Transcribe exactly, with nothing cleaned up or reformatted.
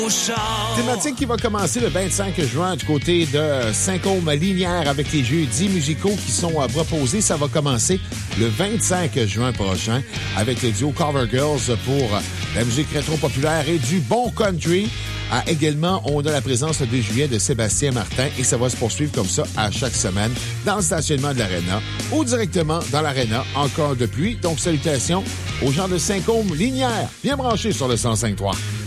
Thématique qui va commencer le vingt-cinq juin du côté de Saint-Côme-Linière avec les jeudis musicaux qui sont à proposer. Ça va commencer le vingt-cinq juin prochain avec le duo Cover Girls pour la musique rétro-populaire et du bon country. Ah, également, on a la présence le deux juillet de Sébastien Martin et ça va se poursuivre comme ça à chaque semaine dans le stationnement de l'Arena ou directement dans l'Arena en cas de pluie. Donc, salutations aux gens de Saint-Côme-Linière. Bien branchés sur le cent cinq trois.